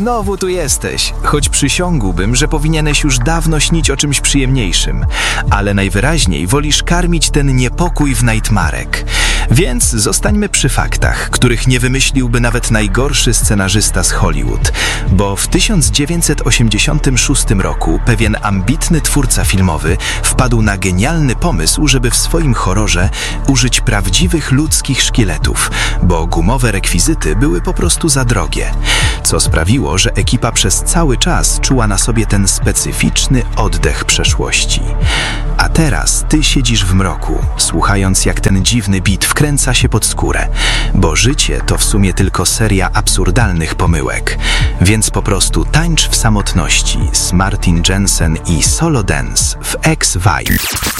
znowu tu jesteś. Choć przysiągłbym, że powinieneś już dawno śnić o czymś przyjemniejszym. Ale najwyraźniej wolisz karmić ten niepokój w Nightmarek. Więc zostańmy przy faktach, których nie wymyśliłby nawet najgorszy scenarzysta z Hollywood. Bo w 1986 roku pewien ambitny twórca filmowy wpadł na genialny pomysł, żeby w swoim horrorze użyć prawdziwych ludzkich szkieletów, bo gumowe rekwizyty były po prostu za drogie. Co sprawiło, że ekipa przez cały czas czuła na sobie ten specyficzny oddech przeszłości. A teraz ty siedzisz w mroku, słuchając jak ten dziwny beat wkręca się pod skórę, bo życie to w sumie tylko seria absurdalnych pomyłek. Więc po prostu tańcz w samotności z Martin Jensen i Solo Dance w X-Vibe.